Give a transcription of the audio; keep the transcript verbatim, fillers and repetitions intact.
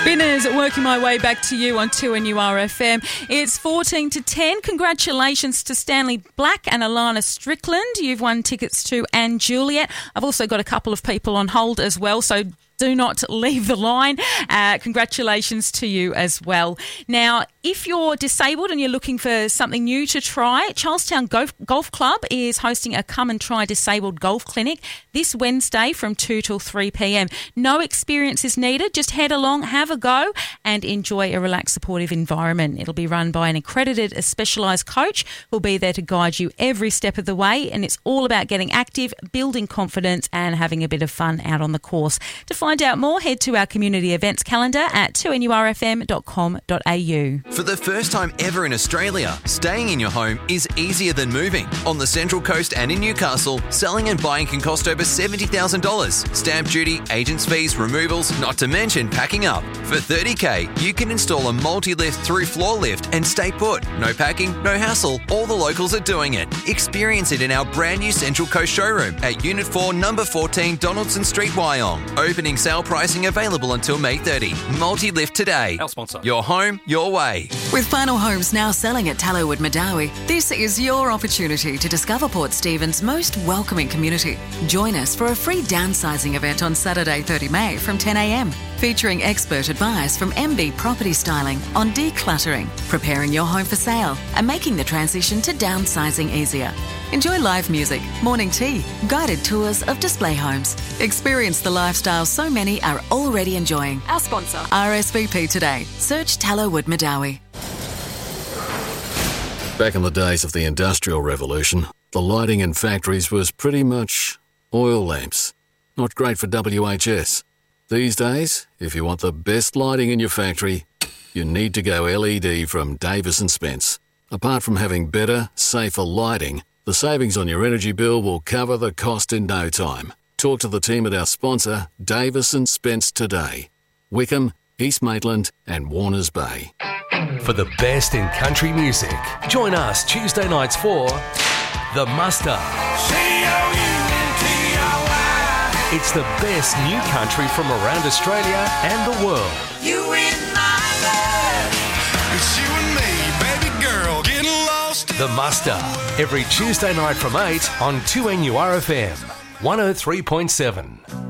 Spinners, working my way back to you on two N U R F M. It's fourteen to ten. Congratulations to Stanley Black and Alana Strickland. You've won tickets to Anne Juliet. I've also got a couple of people on hold as well, so do not leave the line. Uh, congratulations to you as well. Now, if you're disabled and you're looking for something new to try, Charlestown Golf, Golf Club is hosting a Come and Try Disabled Golf Clinic this Wednesday from two till three p.m. No experience is needed. Just head along, have a go and enjoy a relaxed, supportive environment. It'll be run by an accredited, specialised coach who'll be there to guide you every step of the way, and it's all about getting active, building confidence and having a bit of fun out on the course. To find out more, head to our community events calendar at two N U R F M dot com dot a u. For the first time ever in Australia, staying in your home is easier than moving. On the Central Coast and in Newcastle, selling and buying can cost over seventy thousand dollars. Stamp duty, agents' fees, removals, not to mention packing up. For thirty K, you can install a multi-lift through floor lift and stay put. No packing, no hassle. All the locals are doing it. Experience it in our brand new Central Coast showroom at Unit four, Number fourteen, Donaldson Street, Wyong. Opening sale pricing available until May thirtieth. Multi-lift today. Our sponsor. Your home, your way. With Final Homes now selling at Tallowood Madawi, this is your opportunity to discover Port Stephens' most welcoming community. Join us for a free downsizing event on Saturday, thirtieth of May from ten a.m, featuring expert advice from M B Property Styling on decluttering, preparing your home for sale, and making the transition to downsizing easier. Enjoy live music, morning tea, guided tours of display homes. Experience the lifestyle so many are already enjoying. Our sponsor. R S V P today. Search Tallowood Madawi. Back in the days of the Industrial Revolution, the lighting in factories was pretty much oil lamps. Not great for W H S. These days, if you want the best lighting in your factory, you need to go L E D from Davis and Spence. Apart from having better, safer lighting, the savings on your energy bill will cover the cost in no time. Talk to the team at our sponsor, Davis and Spence, today. Wickham, East Maitland and Warners Bay. For the best in country music, join us Tuesday nights for The Muster. It's the best new country from around Australia and the world. You in my life. It's you and me, baby girl, getting lost. The Muster, every Tuesday night from eight on two N U R F M, one oh three point seven.